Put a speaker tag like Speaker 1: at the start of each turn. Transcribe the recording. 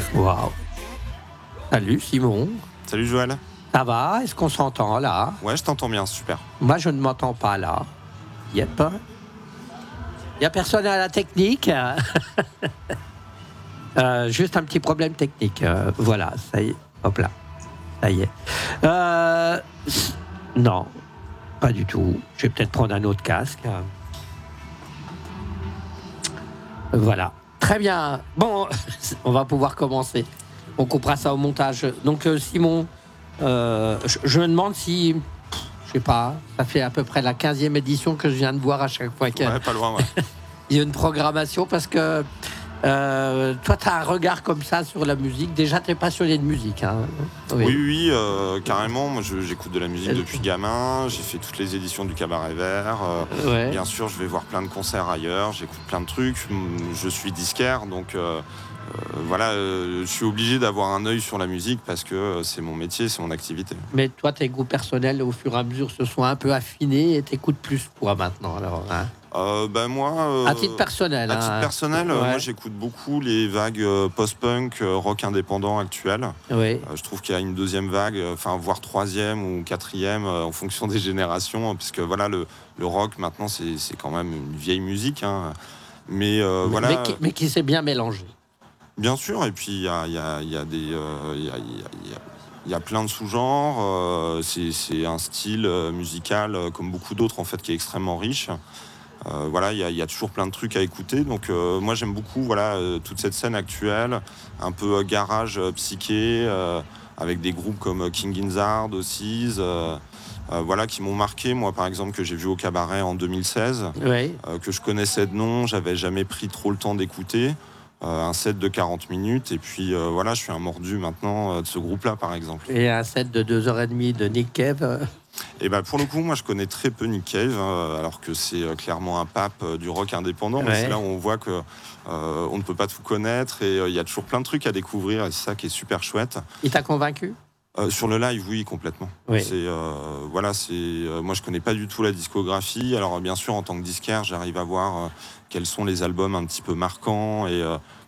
Speaker 1: Waouh. Salut Simon.
Speaker 2: Salut Joël.
Speaker 1: Ça va? Est-ce qu'on s'entend là?
Speaker 2: Ouais, je t'entends bien, super.
Speaker 1: Moi, je ne m'entends pas là. Yep. Il n'y a personne à la technique. Juste un petit problème technique. Voilà, ça y est. Hop là. Ça y est. Non, pas du tout. Je vais peut-être prendre un autre casque. Voilà. Très bien. Bon, on va pouvoir commencer. On coupera ça au montage. Donc, Simon, je me demande si, je sais pas, ça fait à peu près la 15e édition que je viens de voir à chaque fois qu'il
Speaker 2: Ouais, pas loin, ouais.
Speaker 1: y a une programmation, parce que toi, tu as un regard comme ça sur la musique. Déjà, tu es passionné de musique. Hein.
Speaker 2: Oui, carrément. Moi, j'écoute de la musique depuis gamin. J'ai fait toutes les éditions du Cabaret Vert.
Speaker 1: Ouais.
Speaker 2: Bien sûr, je vais voir plein de concerts ailleurs. J'écoute plein de trucs. Je suis disquaire, donc voilà, je suis obligé d'avoir un œil sur la musique parce que c'est mon métier, c'est mon activité.
Speaker 1: Mais toi, tes goûts personnels, au fur et à mesure, se sont un peu affinés et t'écoutes plus quoi maintenant alors, hein?
Speaker 2: Moi,
Speaker 1: À titre personnel.
Speaker 2: à titre personnel,
Speaker 1: Ouais.
Speaker 2: moi j'écoute beaucoup les vagues post-punk, rock indépendant actuel.
Speaker 1: Oui.
Speaker 2: Je trouve qu'il y a une deuxième vague, voire troisième ou quatrième, en fonction des générations, puisque voilà, le rock maintenant c'est quand même une vieille musique, hein. Mais voilà.
Speaker 1: Mais qui s'est bien mélangé.
Speaker 2: Bien sûr, et puis il y a des, il y a plein de sous-genres. C'est un style musical, comme beaucoup d'autres en fait, qui est extrêmement riche. Voilà, il y a toujours plein de trucs à écouter. Donc moi j'aime beaucoup toute cette scène actuelle, un peu garage psyché, avec des groupes comme King Gizzard aussi, voilà, qui m'ont marqué. Moi par exemple, que j'ai vu au Cabaret en 2016,
Speaker 1: Oui.
Speaker 2: que je connaissais de nom, j'avais jamais pris trop le temps d'écouter. Un set de 40 minutes, et puis voilà, je suis un mordu maintenant de ce groupe-là par exemple.
Speaker 1: Et un set de 2h30 de Nick Cave.
Speaker 2: Et ben pour le coup, moi je connais très peu Nick Cave, alors que c'est clairement un pape du rock indépendant. Mais
Speaker 1: Ouais.
Speaker 2: c'est là où on voit que on ne peut pas tout connaître, et il y a toujours plein de trucs à découvrir, et c'est ça qui est super chouette.
Speaker 1: Il t'a convaincu?
Speaker 2: Sur le live, oui, complètement.
Speaker 1: Oui.
Speaker 2: Moi je connais pas du tout la discographie. Alors bien sûr, en tant que disquaire, j'arrive à voir quels sont les albums un petit peu marquants, et